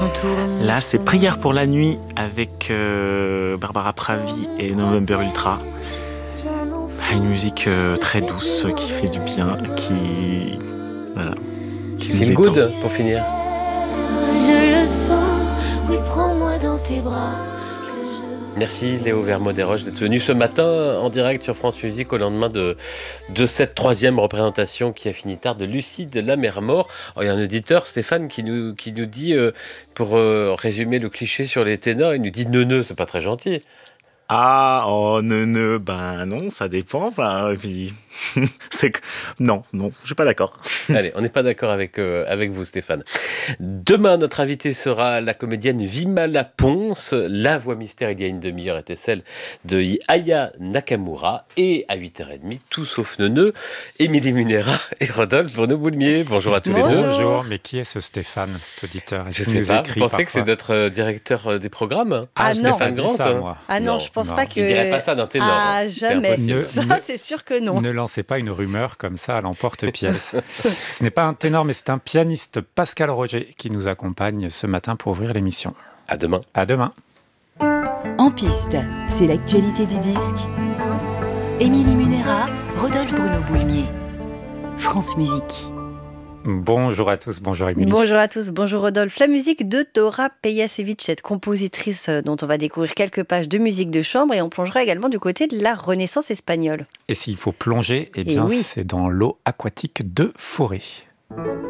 Là, c'est Prière pour la nuit avec Barbara Pravi et November Ultra. Une musique très douce qui fait du bien, voilà, qui feel good pour finir. Je le sens, oui, prends-moi dans tes bras. Merci Léo Vermaux-Desroches d'être venu ce matin en direct sur France Musique au lendemain de cette troisième représentation qui a fini tard de Lucie de la Mer Mort. Il y a un auditeur, Stéphane, qui nous dit, pour résumer le cliché sur les ténors, il nous dit « neuneu », c'est pas très gentil. Ah, oh, ben non, ça dépend. Et puis, non, je suis pas d'accord. Allez, on n'est pas d'accord avec vous, Stéphane. Demain, notre invitée sera la comédienne Vimala Ponce. La voix mystère, il y a une demi-heure, était celle de Aya Nakamura. Et à 8h30, tout sauf neuneu, Émilie Munera et Rodolphe Bruno-Boulmier. Bonjour à tous les deux. Bonjour, mais qui est ce Stéphane, cet auditeur? Je sais pas, vous pensez que c'est notre directeur des programmes? Ah non, Stéphane Grant, ça, moi. Ah non, je pense pas que... Il dirait pas ça d'un ténor. Ah, jamais. Ça, c'est sûr que non. Ne lancez pas une rumeur comme ça à l'emporte-pièce. Ce n'est pas un ténor, mais c'est un pianiste, Pascal Roger, qui nous accompagne ce matin pour ouvrir l'émission. À demain. À demain. En piste, c'est l'actualité du disque. Émilie Munera, Rodolphe Bruno-Boulmier. France Musique. Bonjour à tous, bonjour Émilie. Bonjour à tous, bonjour Rodolphe. La musique de Dora Pejacevic, cette compositrice dont on va découvrir quelques pages de musique de chambre, et on plongera également du côté de la Renaissance espagnole. Et s'il faut plonger, eh bien oui. c'est dans l'eau aquatique de Forêt.